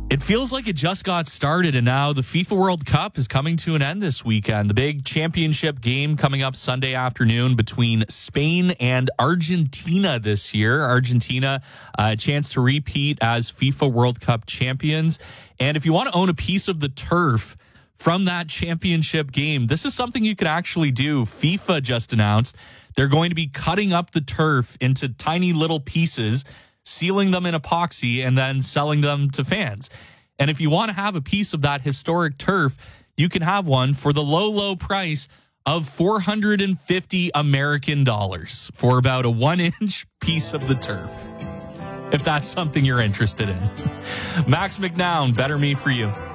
It feels like it just got started, and now the FIFA World Cup is coming to an end this weekend. The big championship game coming up Sunday afternoon between Spain and Argentina this year. Argentina, a chance to repeat as FIFA World Cup champions. And if you want to own a piece of the turf from that championship game, this is something you can actually do. FIFA just announced they're going to be cutting up the turf into tiny little pieces, sealing them in epoxy, and then selling them to fans. And if you want to have a piece of that historic turf, you can have one for the low, low price of $450 American for about a 1-inch piece of the turf, if that's something you're interested in. Max McNown, Better Me For You.